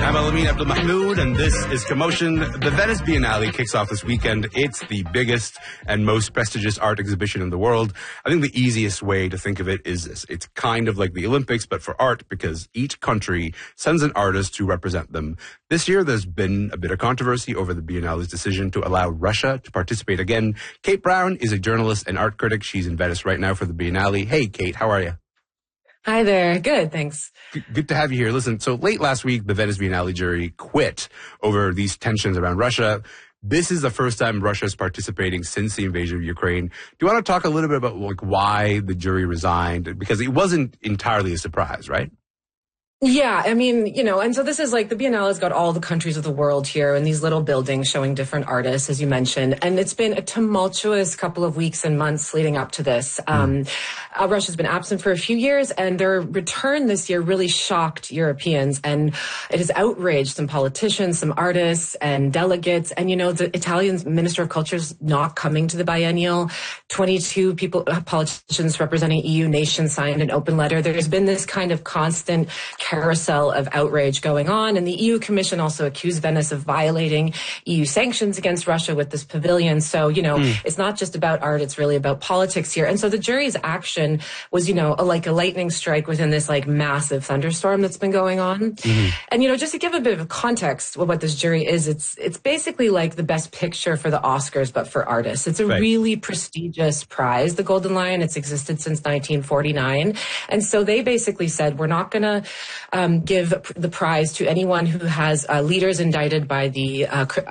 I'm Alamin Abdelmahmoud, and this is Commotion. The Venice Biennale kicks off this weekend. It's the biggest and most prestigious art exhibition in the world. I think the easiest way to think of it is this. It's kind of like the Olympics, but for art, because each country sends an artist to represent them. This year, there's been a bit of controversy over the Biennale's decision to allow Russia to participate again. Kate Brown is a journalist and art critic. She's in Venice right now for the Biennale. Hey, Kate, how are you? Hi there. Good, thanks. Good to have you here. Listen, so late last week, the Venice Biennale jury quit over these tensions around Russia. This is the first time Russia is participating since the invasion of Ukraine. Do you want to talk a little bit about why the jury resigned? Because it wasn't entirely a surprise, right? Yeah, I mean, and so this is the Biennale's got all the countries of the world here in these little buildings showing different artists, as you mentioned. And it's been a tumultuous couple of weeks and months leading up to this. Russia's been absent for a few years, and their return this year really shocked Europeans. And it has outraged some politicians, some artists and delegates. And, the Italian Minister of Culture is not coming to the biennial. 22 politicians representing EU nations signed an open letter. There's been this kind of constant carousel of outrage going on. And the EU Commission also accused Venice of violating EU sanctions against Russia with this pavilion. So, it's not just about art, it's really about politics here. And so the jury's action was, like a lightning strike within this massive thunderstorm that's been going on. Mm-hmm. And, just to give a bit of context of what this jury is, it's basically like the best picture for the Oscars, but for artists. It's a really prestigious prize, the Golden Lion. It's existed since 1949. And so they basically said, we're not going to give the prize to anyone who has leaders indicted by the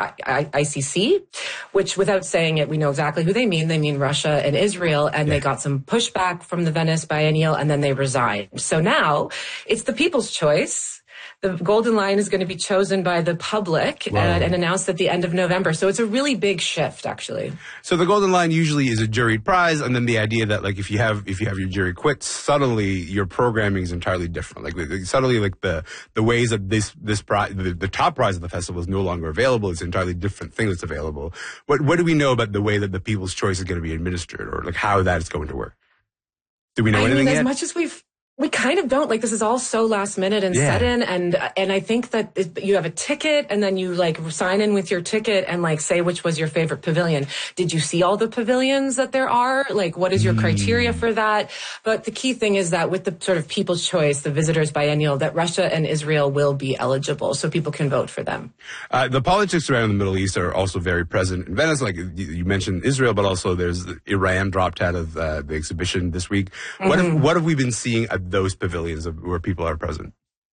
ICC, which, without saying it, we know exactly who they mean. They mean Russia and Israel, and they got some pushback from the Venice Biennial, and then they resigned. So now it's the people's choice. The Golden Lion is going to be chosen by the public and announced at the end of November. So it's a really big shift, actually. So the Golden Lion usually is a juried prize, and then the idea that if you have your jury quit, suddenly your programming is entirely different. Suddenly the ways that this prize, the top prize of the festival is no longer available. It's an entirely different thing that's available. What do we know about the way that the People's Choice is going to be administered, or how that is going to work? Do we know anything yet? As much as we kind of don't. This is all so last minute and sudden. And I think that you have a ticket, and then you sign in with your ticket and say which was your favorite pavilion. Did you see all the pavilions that there are? What is your criteria for that? But the key thing is that with the sort of People's Choice, the Visitors Biennial, that Russia and Israel will be eligible, so people can vote for them. The politics around the Middle East are also very present in Venice. You mentioned Israel, but also there's Iran dropped out of the exhibition this week. Mm-hmm. What have we been seeing at those pavilions where people are present?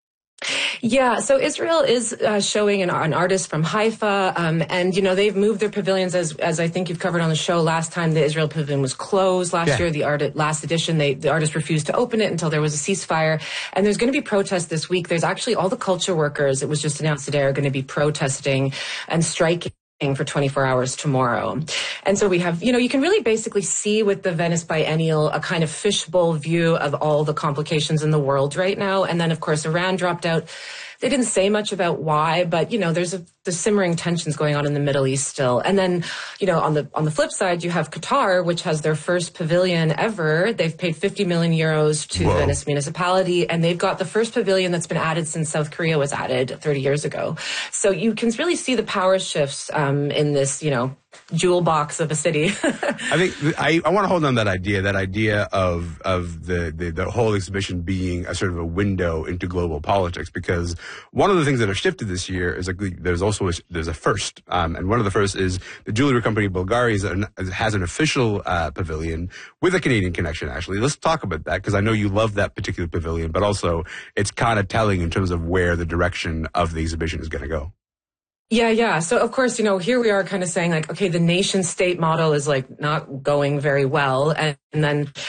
Yeah, so Israel is showing an artist from Haifa, and they've moved their pavilions as I think you've covered on the show last time. The Israel pavilion was closed last year. Last edition, the artist refused to open it until there was a ceasefire. And there's going to be protests this week. There's actually all the culture workers, it was just announced today, are going to be protesting and striking for 24 hours tomorrow. And so we have, you can really basically see with the Venice Biennial a kind of fishbowl view of all the complications in the world right now. And then, of course, Iran dropped out. They didn't say much about why, but, there's the simmering tensions going on in the Middle East still. And then, on the flip side, you have Qatar, which has their first pavilion ever. They've paid 50 million euros to the Venice municipality, and they've got the first pavilion that's been added since South Korea was added 30 years ago. So you can really see the power shifts in this, jewel box of a city. I think I want to hold on that idea of the whole exhibition being a sort of a window into global politics, because one of the things that have shifted this year is there's a first, and one of the first is the jewelry company Bulgari has an official pavilion with a Canadian connection. Actually, let's talk about that, because I know you love that particular pavilion, but also it's kind of telling in terms of where the direction of the exhibition is going to go. Yeah. So, of course, here we are kind of saying okay, the nation state model is not going very well. And then